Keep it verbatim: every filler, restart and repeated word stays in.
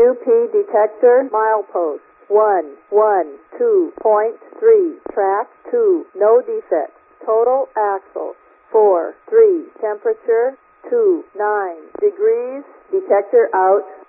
Q P detector milepost one one two point three. Track two. No defects. Total axle four three. Temperature two nine degrees. Detector out.